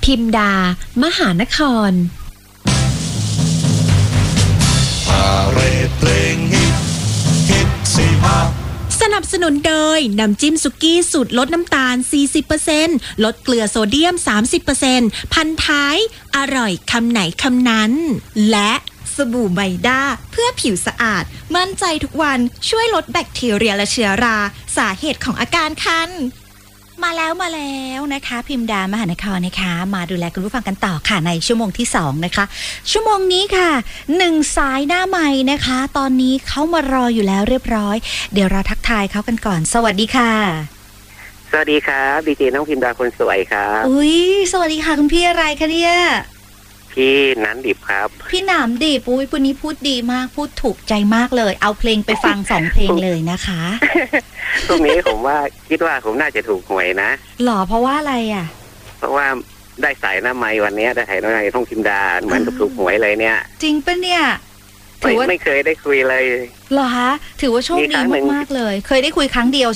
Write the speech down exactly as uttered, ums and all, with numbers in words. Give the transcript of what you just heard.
พิมดามหานครพาเรดเพลงฮิตฮิตสี่ภาคสนับสนุนโดยน้ำจิ้มสุกี้สูตรลดน้ำตาล สี่สิบเปอร์เซ็นต์ ลดเกลือโซเดียม สามสิบเปอร์เซ็นต์ พันท้ายอร่อยคำไหนคำนั้นและสบู่ไบด้าเพื่อผิวสะอาดมั่นใจทุกวันช่วยลดแบคทีเรียและเชื้อราสาเหตุของอาการคันมาแล้วมาแล้วนะคะพิมดามหานครนะคะมาดูแลคุณผู้ฟังกันต่อค่ะในชั่วโมงที่สองนะคะชั่วโมงนี้ค่ะหนึ่งสายหน้าใหม่นะคะตอนนี้เขามารออยู่แล้วเรียบร้อยเดี๋ยวเราทักทายเขากันก่อนสวัสดีค่ะสวัสดีครับดีเจน้องพิมดาคนสวยครับอุ้ยสวัสดีค่ะคุณพี่อะไรคะเนี่ยพี่นันดิบครับพี่หนามดิบอุ้ยวันนี้พูดดีมากพูดถูกใจมากเลยเอาเพลงไปฟังสองเพลงเลยนะคะตรงนี้ผมว่าคิดว่าผมน่าจะถูกหวยนะหรอเพราะว่าอะไรอ่ะเพราะว่าได้สายหน้าไม้วันนี้ได้สายหน้าไม้ท่องพิมดาเหมือนถูกหวยเลยเนี่ยจริงปะเนี่ยถือว่าไม่เคยได้คุยเลยเหรอคะถือว่าโชคดีมากๆเลยเคยได้คุยครั้งเดียว